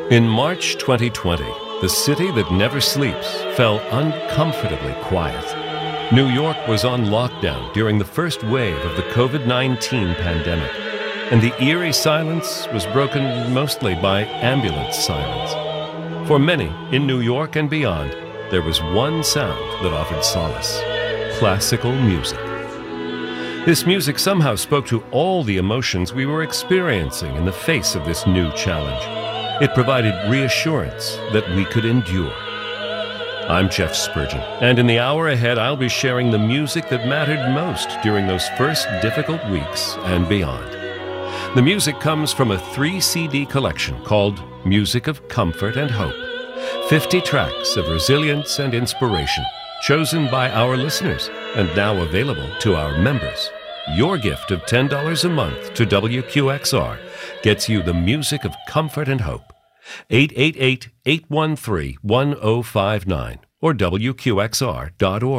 In March 2020, the city that never sleeps fell uncomfortably quiet. New York was on lockdown during the first wave of the COVID-19 pandemic, and the eerie silence was broken mostly by ambulance sirens. For many in New York and beyond, there was one sound that offered solace: classical music. This music somehow spoke to all the emotions we were experiencing in the face of this new challenge. It provided reassurance that we could endure. I'm Jeff Spurgeon, and in the hour ahead, I'll be sharing the music that mattered most during those first difficult weeks and beyond. The music comes from a 3-CD collection called Music of Comfort and Hope. 50 tracks of resilience and inspiration, chosen by our listeners and now available to our members. Your gift of $10 a month to WQXR gets you the music of comfort and hope. 888-813-1059 or WQXR.org.